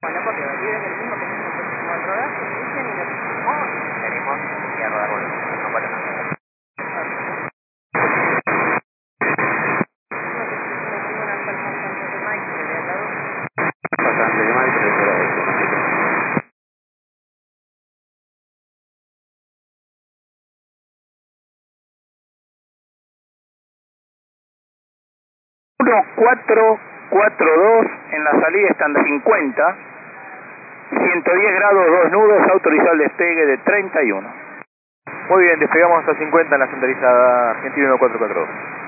Bueno, porque viven el mismo que como el rodaje, me dicen, y lo hicimos, Tenemos que rodar con no para nada. Bastante de mal, pero fuera de eso. 1442 en la salida estándar 50, 110 grados, 2 nudos, autorizado el despegue de 31. Muy bien, despegamos hasta 50 en la centralizada Argentina 1442.